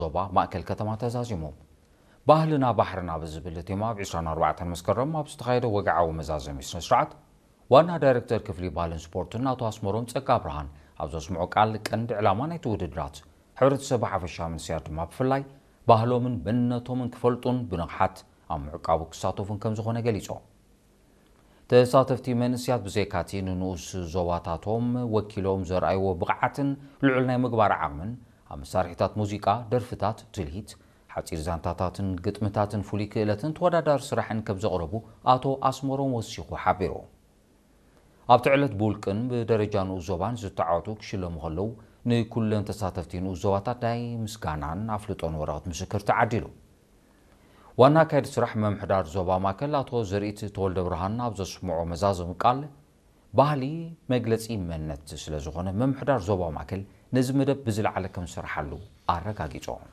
ዞባ ማእከል ከተማ ተዛዚሞም ባህልና ባህርና ብዝብል ቴማ ብ24 መስከረም ኣብ ዝተኻየደ ወግዓዊ መዛዘሚ ስነ ስርዓት ዋና ዳይሬክተር ክፍሊ ባህልን ስፖርትን አቶ አስመሮም ጸጋ ብርሃን ኣብ ዘስምዑ ቃል ቀንዲ ዕላማ ናይቲ ውድድራት ሕብረተሰብ ሓፈሻ መንስያት ድማ ብፍላይ ባህሎምን መንነቶምን ክፈልጡን ብንቕሓት ኣብ ምዕቃቡ ክሳተፉን ከም ዝኾነ ገሊጾም ተሳተፍቲ መንስያት ብዘይካቲ ንንኡስ ዞባታቶም ወኪሎም ዘርኣይዎ ብቕዓትን ልዑል ናይ ምግባር ዓቕምን ኣብ መሳርሒታት ሙዚቃ ደርፍታት ትልሂት ሓፂር ዛንታታትን ግጥምታትን ፍሉይ ክእለትን ተወዳዳሪ ስራሕን ከም ዘቕረቡ አቶ አስመሮም ወሲኹ ሓቢሩ ኣብቲ ዕለት ብውልቅን ብደረጃ ንኡስ ዞባን ዝተዓወቱ ክሽለሙ ከለዉ ንኩለን ተሳተፍቲ ንኡስ ዞባታት ናይ ምስጋናን ኣፍልጦን ወረቐት ምስክር ተዓዲሉ ዋና ካይዲ ስራሕ መምሕዳር ዞባ ማእከል አቶ ዘርኢት ተወልደ ብርሃን ኣብ ዘስምዖ መዛዘሚ ቃል ባህሊ መግለፂ መንነት ስለ ዝኾነ መምሕዳር ዞባ ማእከል ነዚ መደብ ብዝለዓለ ከም ዝሰርሓሉ ኣረጋጊጾም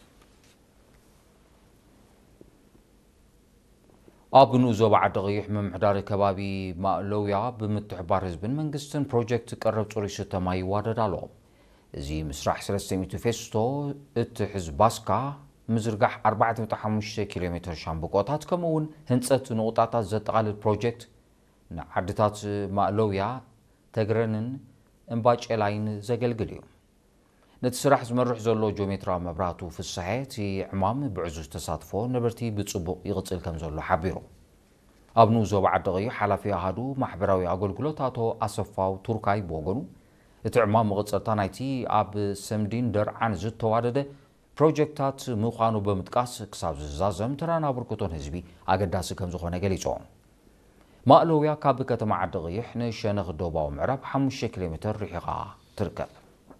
ኣብ ንኡስ ዞባ ዓዲ ቀይሕ መምሕዳር ከባቢ ማእለውያ ብምትሕባር ህዝብን መንግስትን ፕሮጀክት ቀረብ ጽሩይ ስተ ማይ ይዋደድ ኣሎ እዚ ምስራሕ 300 ፌስቶ እትሕዝ ባስካ ምዝርጋሕ 4.5 ኪሎ ሜትር ሻምብቆታት ከምኡውን ህንፀት ንቑጣታት ዘጠቓልል ፕሮጀክት ንዓድታት ማእለውያ ተግረንን እምባጨላይን ዘገልግል እዩ ነቲ ስራሕ ዝመርሕ ዘሎ ጂኦሜትራ መብራቱ ፍሳሐ እቲ ዕማም ብዕዙዝ ተሳትፎ ነበርቲ ብጽቡቕ ይቕጽል ከም ዘሎ ሓቢሩ ኣብ ንኡስ ዞባ ዓዲ ቀይሕ ሓላፊ ኣሃዱ ማሕበራዊ ኣገልግሎት አቶ ኣሰፋው ቱርካይ ብወገኑ እቲ ዕማም መቕፀልታ ናይቲ ኣብ ሰምዲን ደርዓን ዝተዋደደ ፕሮጀክታት ምዃኑ ብምጥቃስ ክሳብ ዝዛዘም ተራና ብርክቶን ህዝቢ ኣገዳሲ ከም ዝኾነ ገሊጾም ማእለውያ ካብ ከተማ ዓዲ ቀይሕ ንሸነኽ ደቡባዊ ምዕራብ 5 ኪሎ ሜትር ርሒቓ ትርከብ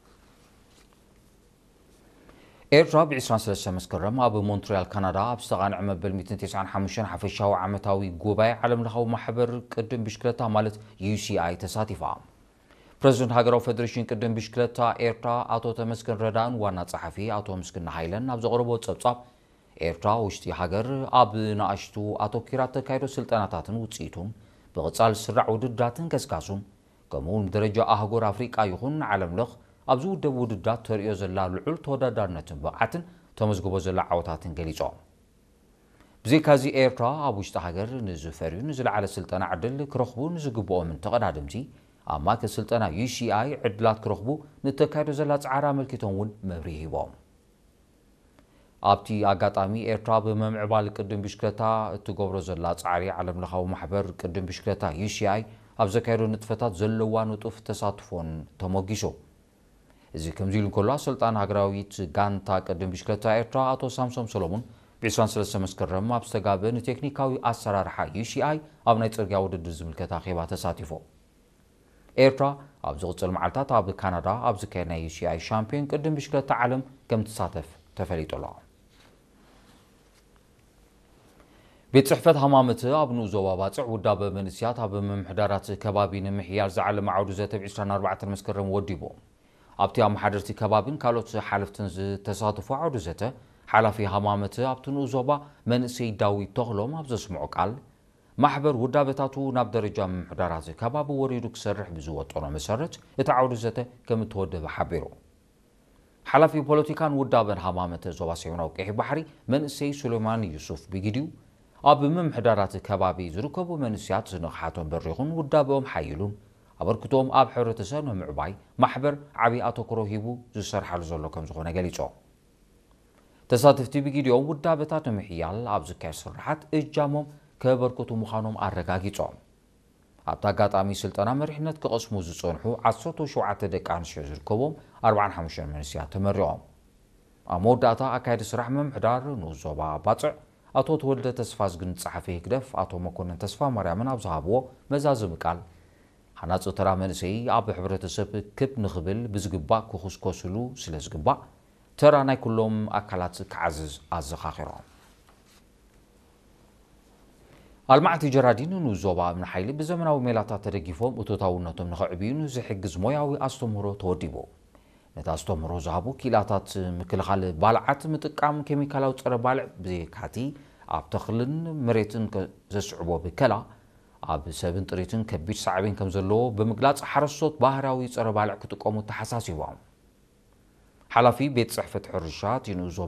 ኤርትራ ብ23 መስከረም ኣብ ሞንትሪያል ካናዳ ኣብ ዝተቓንዐ መበል 195 ሓፈሻዊ ዓመታዊ ጉባኤ ዓለምለኻዊ ማሕበር ቅድም ብሽክለታ ማለት UCI ተሳቲፋ ፕሬዝደንት ሃገራዊ ፌደሬሽን ቅድም ብሽክለታ ኤርትራ አቶ ተመስገን ረዳን ዋና ጸሓፊ አቶ ምስግና ሃይለን ኣብ ዘቕረቦ ጸብጻብ ኤርትራ ውሽጢ ሃገር ኣብ ንኣሽቱ ኣተኪራ ተካይዶ ስልጠናታትን ውፅኢቱን ብቕጻል ዝስራዕ ውድድራትን ከስካሱን ከምኡውን ብደረጃ ኣህጉር ኣፍሪቃ ይኹን ዓለምለኽ ኣብ ዝውደብ ውድድራት ተርእዮ ዘላ ልዑል ተወዳዳርነትን ብቕዓትን ተመዝግቦ ዘላ ዓወታትን ገሊጾም ብዘይካዚ ኤርትራ ኣብ ውሽጢ ሃገር ንዝፈርዩ ንዝለዓለ ስልጠና ዕድል ክረኽቡ ንዝግብኦምን ተቐዳድምቲ ኣብ ማእከል ስልጠና UCI ዕድላት ክረኽቡ ንተካይዶ ዘላ ጻዕሪ ኣመልኪቶም እውን መብርሂ ሂቦም ኣብቲ ኣጋጣሚ ኤርትራ ብመምዕባል ቅድም ብሽክለታ እትገብሮ ዘላ ጻዕሪ ዓለምለኻዊ ማሕበር ቅድም ብሽክለታ UCI ኣብ ዘካየዶ ንጥፈታት ዘለዋ ንጡፍ ተሳትፎን ተሞጊሱ እዚ ከምዚ ኢሉ እንከሎ ኣሰልጣን ሃገራዊት ጋንታ ቅድም ብሽክለታ ኤርትራ አቶ ሳምሶም ሰሎሞን ብ23 መስከረም ኣብ ዝተጋበ ንቴክኒካዊ ኣሰራርሓ UCI ኣብ ናይ ጽርግያ ውድድር ዝምልከታ ኼባ ተሳቲፎ ኤርትራ ኣብ ዝቕጽል መዓልታት ኣብ ካናዳ ኣብ ዝካየድ ናይ UCI ሻምፒዮን ቅድም ብሽክለታ ዓለም ከም ትሳተፍ ተፈሊጡ ኣሎ ቤት ጽሕፈት ሃማመት ኣብ ንኡስ ዞባ ባጽዕ ውዳበ መንስያት ኣብ መምሕዳራት ከባቢ ንምሕያል ዝዓለመ ዓውዲ ዘተ ብ24 መስከረም ወዲቡ ኣብቲ ኣመሓደርቲ ከባቢን ካልኦት ሓለፍትን ዝተሳተፉ ዓውዲ ዘተ ሓላፊ ሃማመት ኣብቲ ንኡስ ዞባ መንእሰይ ዳዊት ተኽሎም ኣብ ዘስምዑ ቃል ማሕበር ውዳበታቱ ናብ ደረጃ ምምሕዳራት ከባቢ ወሪዱ ክሰርሕ ብዝወጠኖ መሰረት እቲ ዓውዲ ዘተ ከም እተወደበ ሓቢሩ ሓላፊ ፖለቲካን ውዳበን ሃማመት ዞባ ሰሜናዊ ቀይሕ ባሕሪ መንእሰይ ሱሌማን ዩሱፍ ብጊድዩ ኣብ ምምሕዳራት ከባቢ ዝርከቡ መንስያት ንቕሓቶም በሪኹን ውዳበኦም ሓይሉን ኣበርክቶም ኣብ ሕብረተሰብ ንምዕባይ ማሕበር ዓብዪ ኣተኩሮ ሂቡ ዝሰርሓሉ ዘሎ ከም ዝኾነ ገሊጾም ተሳተፍቲ ብጊድዮም ውዳበታት ንምሕያል ኣብ ዝካየድ ስራሓት እጃሞም ከበርክቱ ምዃኖም ኣረጋጊጾም ኣብቲ ኣጋጣሚ ስልጠና መሪሕነት ክቐስሙ ዝጸንሑ 17 ደቂ ኣንስትዮ ዝርከቦም 45 መንስያት ተመሪቖም ኣብ መወዳእታ ኣካይዲ ስራሕ መምሕዳር ንኡስ ዞባ ባጽዕ አቶ ተወልደ ተስፋ ዝግን ጸሓፊ ህግደፍ አቶ መኮንን ተስፋ ማርያምን ኣብ ዝሃብዎ መዛዘሚ ቃል ሓናፂ ተራ መንእሰይ ኣብ ሕብረተሰብ ክብ ንኽብል ብዝግባእ ክኹስኮስሉ ስለ ዝግባእ ተራ ናይ ኩሎም ኣካላት ክዓዝዝ ኣዘኻኺሮም ኣልማዕቲ ጀራዲን ንኡስ ዞባ እምኒ ሓይሊ ብዘመናዊ ሜላታት ተደጊፎም እቶታውነቶም ንኽዕብዩን ዝሕግዝ ሞያዊ ኣስተምህሮ ተወዲቡ ነቲ ኣስተምህሮ ዝሃቡ ኪላታት ምክልኻል ባልዓት ምጥቃም ኬሚካላዊ ፀረ ባልዕ ብዘይካቲ ኣብ ተኽልን መሬትን ዘስዕቦ ብከላ ኣብ ሰብን ጥሪትን ከቢድ ሳዕቤን ከም ዘለዎ ብምግላጽ ሓረስቶት ባህራዊ ፀረ ባልዕ ክጥቀሙ ተሓሳሲቦም حلفي بيت صحفة حرشات ينوزو